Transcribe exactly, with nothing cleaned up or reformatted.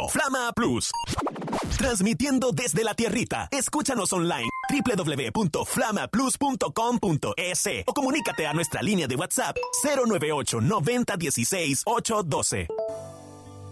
Flama Plus. Transmitiendo desde la tierrita. Escúchanos online doble u doble u doble u punto flama plus punto com punto es o comunícate a nuestra línea de WhatsApp cero nueve ocho noventa dieciséis ocho doce.